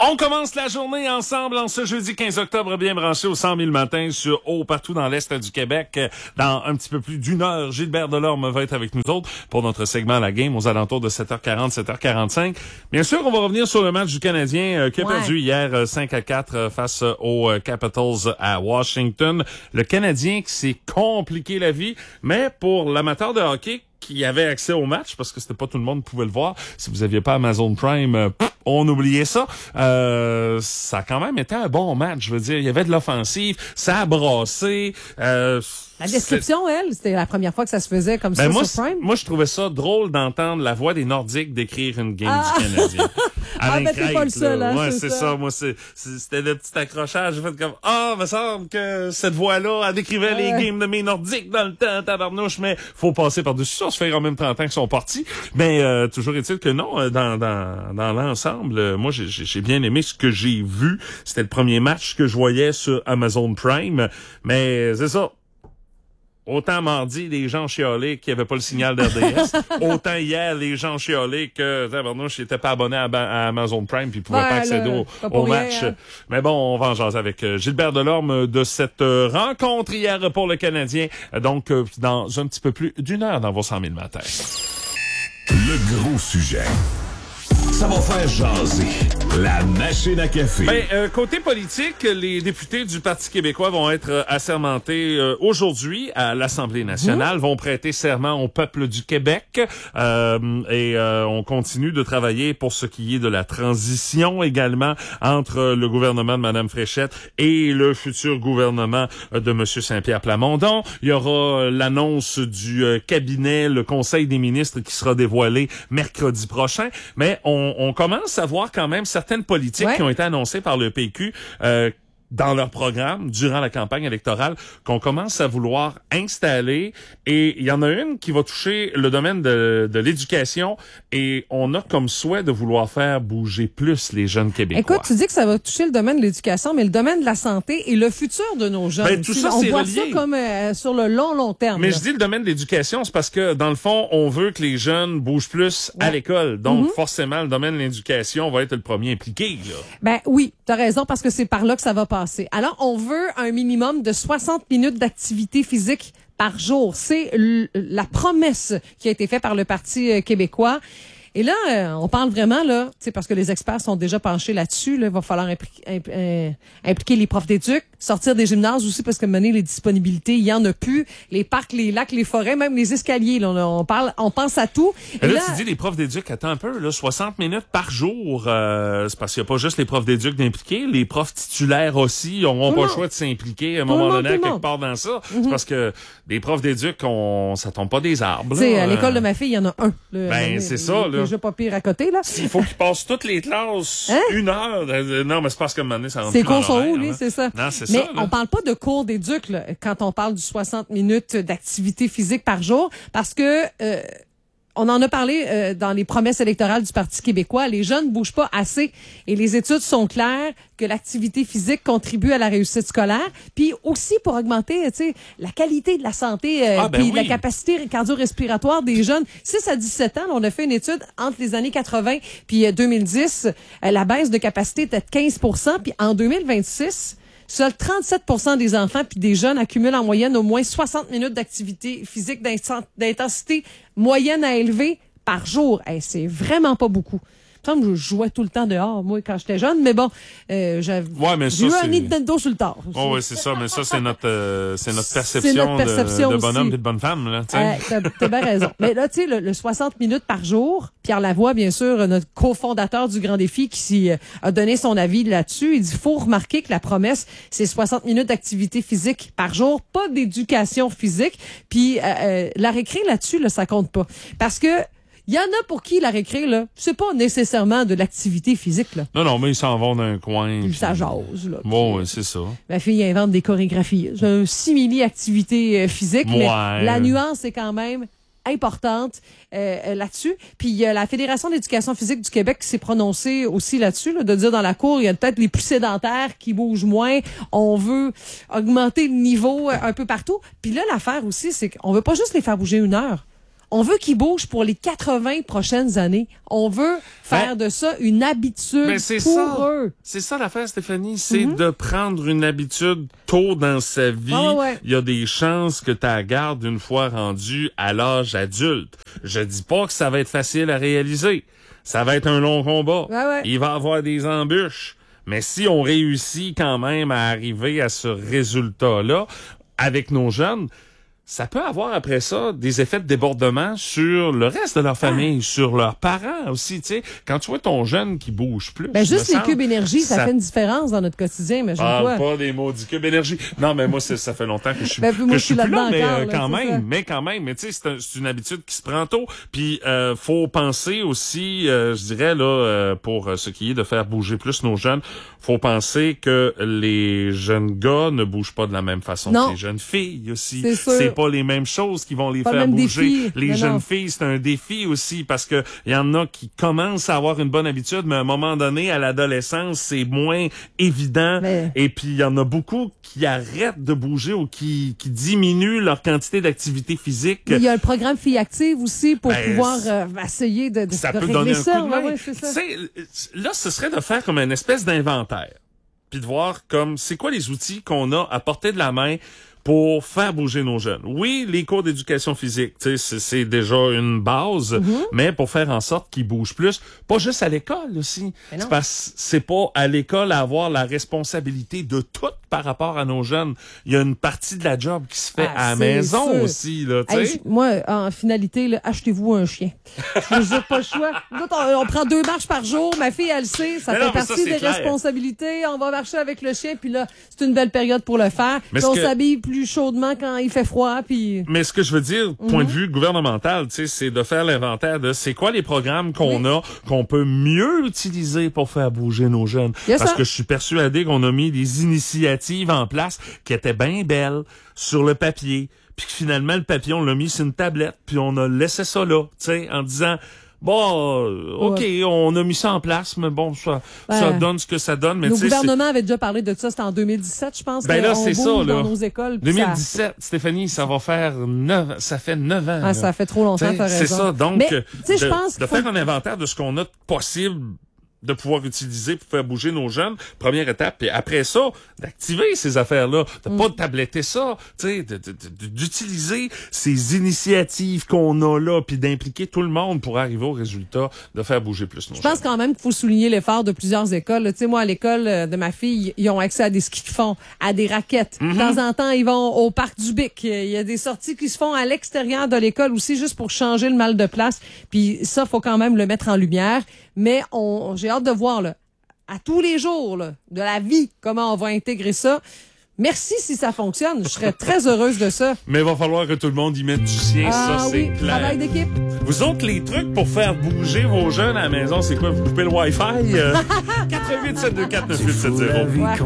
On commence la journée ensemble en ce jeudi 15 octobre, bien branché au 100 000 matins sur partout dans l'Est du Québec. Dans un petit peu plus d'une heure, Gilbert Delorme va être avec nous autres pour notre segment La Game aux alentours de 7h40, 7h45. Bien sûr, on va revenir sur le match du Canadien qui a perdu hier 5-4 face aux Capitals à Washington. Le Canadien qui s'est compliqué la vie, mais pour l'amateur de hockey qui avait accès au match, parce que c'était pas tout le monde qui pouvait le voir. Si vous aviez pas Amazon Prime, on oubliait ça. Ça a quand même été un bon match, je veux dire. Il y avait de l'offensive, ça a brassé. La description, c'était la première fois que ça se faisait comme ça sur Prime. Moi, je trouvais ça drôle d'entendre la voix des Nordiques décrire une game du Canadien. T'es pas le seul, hein, ouais, c'est ça. Moi, c'était le petit accrochage. J'ai fait comme, me semble que cette voix-là, elle décrivait les games de mes Nordiques dans le temps, tabarnouche, mais faut passer par-dessus ça. Ça fait quand même 30 ans qu'ils sont partis. Mais, toujours est-il que non, dans l'ensemble, moi, j'ai bien aimé ce que j'ai vu. C'était le premier match que je voyais sur Amazon Prime. Mais, c'est ça. Autant mardi, les gens chialaient qu'il n'y avait pas le signal d'RDS. Autant hier, les gens chialaient que je n'étais pas abonné à Amazon Prime puis pouvaient pas accéder au match. Hein. Mais bon, on va en jaser avec Gilbert Delorme de cette rencontre hier pour le Canadien. Donc, dans un petit peu plus d'une heure dans vos 100 000 matins. Le gros sujet. Ça va faire jaser. La machine à café. Côté politique, les députés du Parti québécois vont être assermentés aujourd'hui à l'Assemblée nationale, vont prêter serment au peuple du Québec et on continue de travailler pour ce qui est de la transition également entre le gouvernement de Mme Fréchette et le futur gouvernement de M. Saint-Pierre Plamondon. Il y aura l'annonce du cabinet, le Conseil des ministres qui sera dévoilé mercredi prochain, mais on commence à voir quand même certaines politiques qui ont été annoncées par le PQ dans leur programme durant la campagne électorale qu'on commence à vouloir installer, et il y en a une qui va toucher le domaine de l'éducation, et on a comme souhait de vouloir faire bouger plus les jeunes Québécois. Écoute, tu dis que ça va toucher le domaine de l'éducation, mais le domaine de la santé et le futur de nos jeunes. Tout ça, on c'est voit relié. ça comme sur le long terme. Mais je dis le domaine de l'éducation, c'est parce que dans le fond, on veut que les jeunes bougent plus à l'école. Donc forcément, le domaine de l'éducation va être le premier impliqué, là. Oui, t'as raison, parce que c'est par là que ça va passer. Alors, on veut un minimum de 60 minutes d'activité physique par jour. C'est la promesse qui a été faite par le Parti québécois. Et là, on parle vraiment, là, parce que les experts sont déjà penchés là-dessus, là, il va falloir impliquer les profs d'éduc, sortir des gymnases aussi, parce que mener les disponibilités, il y en a plus. Les parcs, les lacs, les forêts, même les escaliers, là, on pense à tout. Et là, tu dis les profs d'éduc, attends un peu, là, 60 minutes par jour, c'est parce qu'il n'y a pas juste les profs d'éduc d'impliquer, les profs titulaires aussi n'auront pas le choix de s'impliquer à un moment donné, quelque part dans ça. C'est parce que les profs d'éduc, ça tombe pas des arbres. Tu sais, à l'école de ma fille, il y en a un. C'est ça, là. Déjà pas pire à côté, là. S'il faut qu'il passe toutes les classes, une heure. Non, mais c'est parce que maintenant, ça rentre c'est plus dans cours sont où, l'horaire, lui, là. c'est ça. Non, c'est mais ça, là. on parle pas de cours d'éduc, là, quand on parle du 60 minutes d'activité physique par jour, parce que, on en a parlé dans les promesses électorales du Parti québécois. Les jeunes bougent pas assez et les études sont claires que l'activité physique contribue à la réussite scolaire, puis aussi pour augmenter, la qualité de la santé puis la capacité cardio-respiratoire des jeunes. 6 à 17 ans, là, on a fait une étude entre les années 80 puis 2010, la baisse de capacité était de 15%, puis en 2026, seuls 37% des enfants puis des jeunes accumulent en moyenne au moins 60 minutes d'activité physique d'intensité moyenne à élevée par jour. C'est vraiment pas beaucoup. Il me semble que je jouais tout le temps dehors, moi, quand j'étais jeune, mais bon, j'ai eu un Nintendo sur le tard. Oh, oui, c'est ça, mais ça, c'est notre perception de bonhomme et de bonne femme, là, t'as bien raison. Mais là, tu sais, le 60 minutes par jour, Pierre Lavoie, bien sûr, notre cofondateur du Grand Défi, qui a donné son avis là-dessus, il dit, faut remarquer que la promesse, c'est 60 minutes d'activité physique par jour, pas d'éducation physique, puis la récré là-dessus, là, ça compte pas. Parce que il y en a pour qui la récré, là, c'est pas nécessairement de l'activité physique, là. Non, mais ils s'en vont d'un coin. Ça jase, là. Bon, ouais, c'est ça. Ma fille invente des chorégraphies. C'est un simili-activité physique, mais la nuance est quand même importante là-dessus. Puis il y a la Fédération d'éducation physique du Québec qui s'est prononcée aussi là-dessus, là, de dire dans la cour, il y a peut-être les plus sédentaires qui bougent moins. On veut augmenter le niveau un peu partout. Puis là, l'affaire aussi, c'est qu'on veut pas juste les faire bouger une heure. on veut qu'ils bougent pour les 80 prochaines années. On veut faire de ça une habitude pour eux. C'est ça l'affaire, Stéphanie, c'est de prendre une habitude tôt dans sa vie. Il y a des chances que tu la gardes une fois rendu à l'âge adulte. Je dis pas que ça va être facile à réaliser. Ça va être un long combat. Il va y avoir des embûches. Mais si on réussit quand même à arriver à ce résultat-là avec nos jeunes, ça peut avoir après ça des effets de débordement sur le reste de leur famille, sur leurs parents aussi, tu sais. Quand tu vois ton jeune qui bouge plus. Ben juste les cubes énergie, ça fait une différence dans notre quotidien, imagine-toi. Pas des maudits cubes énergie. Non, mais moi, ça fait longtemps que je suis, que je suis plus là, mais encore, quand même, mais tu sais, c'est une habitude qui se prend tôt. Puis, faut penser aussi, je dirais, là, pour ce qui est de faire bouger plus nos jeunes, faut penser que les jeunes gars ne bougent pas de la même façon que les jeunes filles aussi. C'est pas les mêmes choses qui vont les faire bouger. Les jeunes filles, c'est un défi aussi parce que il y en a qui commencent à avoir une bonne habitude, mais à un moment donné, à l'adolescence, c'est moins évident. Et puis, il y en a beaucoup qui arrêtent de bouger ou qui diminuent leur quantité d'activité physique. Il y a le programme Filles actives aussi pour pouvoir essayer de ça peut régler donner ça. Un coup de main. Là, ce serait de faire comme une espèce d'inventaire. Puis de voir comme c'est quoi les outils qu'on a à portée de la main pour faire bouger nos jeunes. Oui, les cours d'éducation physique, tu sais, c'est déjà une base, mais pour faire en sorte qu'ils bougent plus, pas juste à l'école aussi. C'est parce que c'est pas à l'école à avoir la responsabilité de tout par rapport à nos jeunes. Il y a une partie de la job qui se fait à la maison aussi, là, tu sais. Moi, en finalité, là, achetez-vous un chien. Je n'ai pas le choix. Nous, on prend 2 marches par jour. Ma fille, elle le sait. Ça fait partie des responsabilités. On va marcher avec le chien, puis là, c'est une belle période pour le faire. Puis on s'habille plus chaudement quand il fait froid. Puis... Mais ce que je veux dire, point de vue gouvernemental, tu sais, c'est de faire l'inventaire de c'est quoi les programmes qu'on a, qu'on peut mieux utiliser pour faire bouger nos jeunes. Parce que je suis persuadé qu'on a mis des initiatives en place qui étaient bien belles sur le papier, puis que finalement, le papier, on l'a mis sur une tablette, puis on a laissé ça là, tu sais, en disant... Bon, OK, on a mis ça en place, mais bon, ça donne ce que ça donne. Mais nos gouvernements avaient déjà parlé de ça, c'était en 2017, je pense. Ben là, c'est ça, là. Dans nos écoles. 2017, Stéphanie, ça va faire 9, ça fait 9 ans. Ah, ça fait trop longtemps, t'as raison. C'est ça, donc, je pense de faire un inventaire de ce qu'on a de possible de pouvoir utiliser pour faire bouger nos jeunes, première étape, puis après ça, d'activer ces affaires-là, de pas de tabletter ça, tu sais, d'utiliser ces initiatives qu'on a là, puis d'impliquer tout le monde pour arriver au résultat de faire bouger plus nos jeunes. Je pense quand même qu'il faut souligner l'effort de plusieurs écoles. Tu sais, moi, à l'école de ma fille, ils ont accès à des skis de fond, à des raquettes. De temps en temps, ils vont au parc du Bic. Il y a des sorties qui se font à l'extérieur de l'école aussi, juste pour changer le mal de place. Puis ça, faut quand même le mettre en lumière. Mais j'ai hâte de voir, là, à tous les jours, là, de la vie, comment on va intégrer ça. Merci si ça fonctionne. Je serais très heureuse de ça. Mais il va falloir que tout le monde y mette du sien, ça, c'est clair. Travail d'équipe. Vous autres, les trucs pour faire bouger vos jeunes à la maison, c'est quoi? Vous coupez le Wi-Fi? 88 724 9870.